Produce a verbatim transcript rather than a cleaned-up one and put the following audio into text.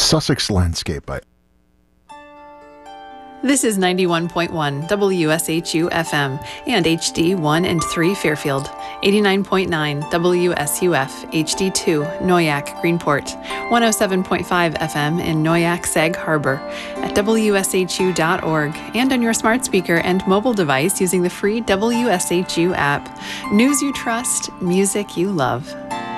Sussex Landscape by This is ninety-one point one W S H U F M and H D one and three Fairfield, eighty-nine point nine W S U F H D two Noyac Greenport, one oh seven point five F M in Noyac Sag Harbor, at W S H U dot org, and on your smart speaker and mobile device using the free W S H U app. News you trust, music you love.